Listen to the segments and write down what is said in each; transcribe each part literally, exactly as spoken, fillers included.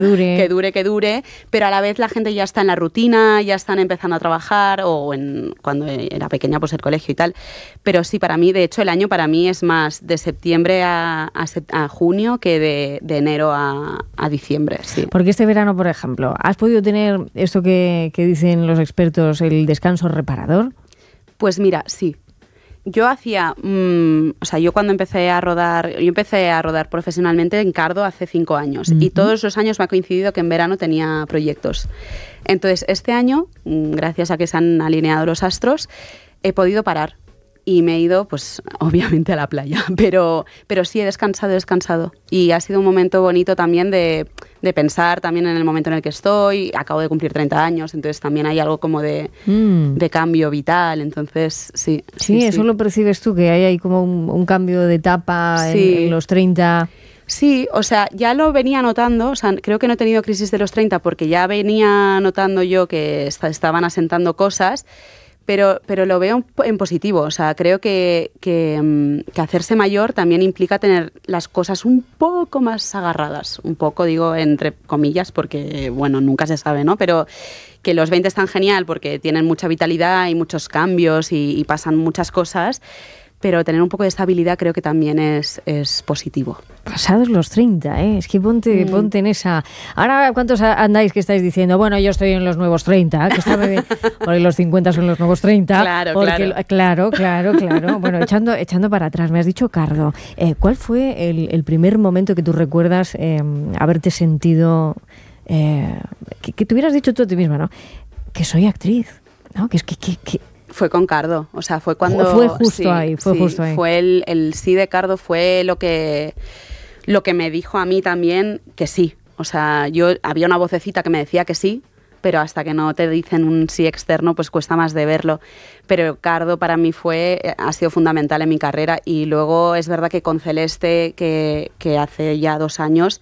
dure. que dure, que dure, pero a la vez la gente ya está en la rutina, ya están empezando a trabajar, o en, cuando era pequeña, pues el colegio y tal. Pero sí, para mí, de hecho, el año para mí es más de septiembre a, a, a junio que de, de enero a, a diciembre, sí. Porque este verano, por ejemplo, ¿has podido tener esto que, que dicen los expertos, el descanso reparador? Pues mira, sí. Yo hacía, mmm, o sea, yo cuando empecé a rodar, yo empecé a rodar profesionalmente en Cardo hace cinco años uh-huh. y todos los años me ha coincidido que en verano tenía proyectos. Entonces, este año, gracias a que se han alineado los astros, he podido parar y me he ido, pues, obviamente a la playa, pero, pero sí he descansado, he descansado y ha sido un momento bonito también de, de pensar también en el momento en el que estoy. Acabo de cumplir treinta años, entonces también hay algo como de, mm. de cambio vital, entonces sí. Sí, sí eso sí. Lo percibes tú, que hay ahí como un, un cambio de etapa sí. en, en los treinta. Sí, o sea, ya lo venía notando, o sea, creo que no he tenido crisis de los treinta porque ya venía notando yo que est- estaban asentando cosas. Pero, pero lo veo en positivo, o sea, creo que, que, que hacerse mayor también implica tener las cosas un poco más agarradas, un poco digo entre comillas porque, bueno, nunca se sabe, ¿no? Pero que los veinte están genial porque tienen mucha vitalidad y muchos cambios y, y pasan muchas cosas, pero tener un poco de estabilidad creo que también es, es positivo. Pasados los treinta, ¿eh? Es que ponte, mm. ponte en esa... Ahora, ¿cuántos andáis que estáis diciendo? Bueno, yo estoy en los nuevos treinta, que está bien, porque los cincuenta son los nuevos treinta. Claro, porque, claro. Claro, claro, claro. Bueno, echando, echando para atrás, me has dicho, Cardo, eh, ¿cuál fue el, el primer momento que tú recuerdas eh, haberte sentido... Eh, que, que te hubieras dicho tú a ti misma, ¿no? Que soy actriz, ¿no? Que es que... que, que Fue con Cardo, o sea, fue cuando... Fue justo sí, ahí, fue sí, justo ahí. Fue el, el sí de Cardo, fue lo que, lo que me dijo a mí también que sí. O sea, yo había una vocecita que me decía que sí, pero hasta que no te dicen un sí externo, pues cuesta más de verlo. Pero Cardo para mí fue, ha sido fundamental en mi carrera. Y luego es verdad que con Celeste, que, que hace ya dos años...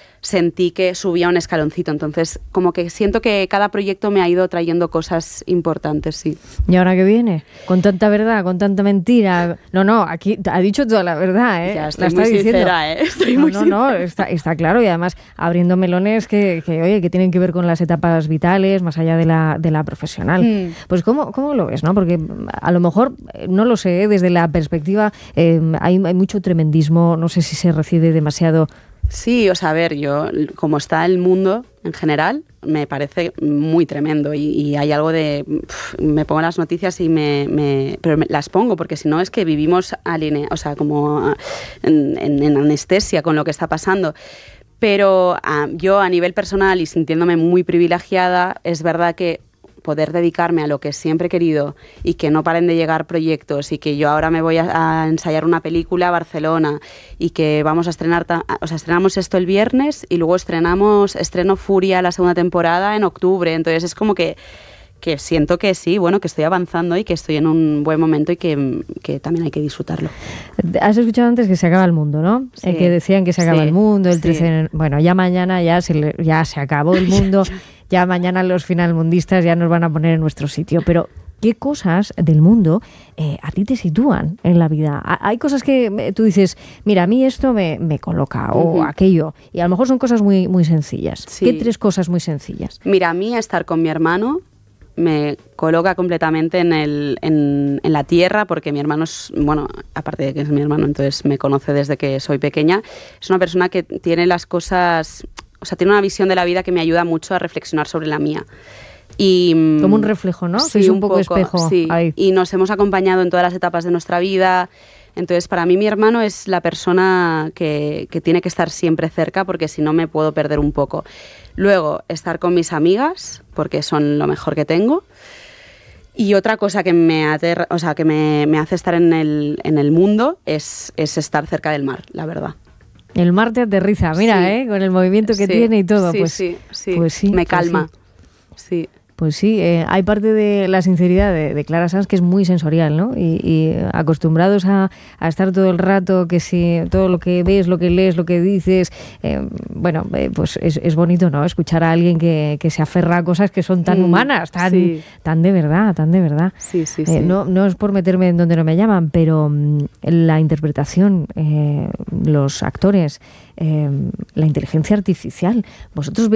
sentí que subía un escaloncito, entonces como que siento que cada proyecto me ha ido trayendo cosas importantes, sí. ¿Y ahora qué viene? Con tanta verdad, con tanta mentira. No, no, aquí ha dicho toda la verdad, ¿eh? Ya, estoy la muy está sincera, diciendo. ¿eh? Estoy no, muy no, no, está, está claro, y además abriendo melones que, que, oye, que tienen que ver con las etapas vitales, más allá de la, de la profesional. Mm. Pues ¿cómo, ¿cómo lo ves, no? Porque a lo mejor, no lo sé, desde la perspectiva, eh, hay, hay mucho tremendismo, no sé si se recibe demasiado... Sí, o sea, a ver, yo, como está el mundo en general, me parece muy tremendo y, y hay algo de... Pff, me pongo las noticias y me... me pero me, las pongo porque si no es que vivimos aline, o sea, como en, en, en anestesia con lo que está pasando. Pero a, yo a nivel personal y sintiéndome muy privilegiada, es verdad que poder dedicarme a lo que siempre he querido y que no paren de llegar proyectos y que yo ahora me voy a, a ensayar una película a Barcelona y que vamos a estrenar, ta, o sea, estrenamos esto el viernes y luego estrenamos, estreno Furia la segunda temporada en octubre, entonces es como que que siento que sí, bueno, que estoy avanzando y que estoy en un buen momento y que, que también hay que disfrutarlo. Has escuchado antes que se acaba el mundo, ¿no? Sí. Eh, que decían que se acaba sí. el mundo, el trece sí. de... Bueno, ya mañana ya se, ya se acabó el mundo, ya mañana los finalmundistas ya nos van a poner en nuestro sitio, pero... ¿Qué cosas del mundo eh, a ti te sitúan en la vida? Hay cosas que tú dices, mira, a mí esto me, me coloca, o uh-huh. aquello, y a lo mejor son cosas muy, muy sencillas. Sí. ¿Qué tres cosas muy sencillas? Mira, a mí estar con mi hermano me coloca completamente en, el, en, en la tierra, porque mi hermano es, bueno, aparte de que es mi hermano, entonces me conoce desde que soy pequeña, es una persona que tiene las cosas, o sea, tiene una visión de la vida que me ayuda mucho a reflexionar sobre la mía. Y, como un reflejo, ¿no? Sí, es un, un poco, poco espejo. Sí. Ahí. Y nos hemos acompañado en todas las etapas de nuestra vida. Entonces, para mí mi hermano es la persona que, que tiene que estar siempre cerca, porque si no me puedo perder un poco. Luego, estar con mis amigas, porque son lo mejor que tengo. Y otra cosa que me, aterra, o sea, que me, me hace estar en el, en el mundo es, es estar cerca del mar, la verdad. El mar te aterriza, mira, sí. ¿eh? Con el movimiento que sí. tiene y todo. Sí, pues, sí, sí. Pues sí. Me calma. Pues sí. sí. Pues sí, eh, hay parte de la sinceridad de, de Clara Sanz que es muy sensorial, ¿no? Y, y acostumbrados a, a estar todo el rato, que si todo lo que ves, lo que lees, lo que dices, eh, bueno, eh, pues es, es bonito, ¿no? Escuchar a alguien que, que se aferra a cosas que son tan mm, humanas, tan, sí. tan de verdad, tan de verdad. Sí, sí, eh, sí. No, no es por meterme en donde no me llaman, pero mm, la interpretación, eh, los actores, eh, la inteligencia artificial, vosotros